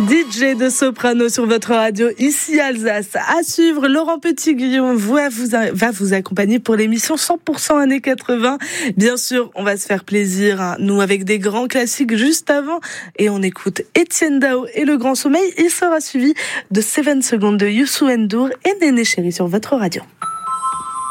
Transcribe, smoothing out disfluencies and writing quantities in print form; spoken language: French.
DJ de soprano sur votre radio, ici Alsace. À suivre, Laurent Petit-Guillaume va vous accompagner pour l'émission 100% années 80. Bien sûr, on va se faire plaisir, nous, avec des grands classiques juste avant. Et on écoute Étienne Dao et Le Grand Sommeil. Il sera suivi de 7 secondes de Youssou N'Dour et Néné Chéri sur votre radio.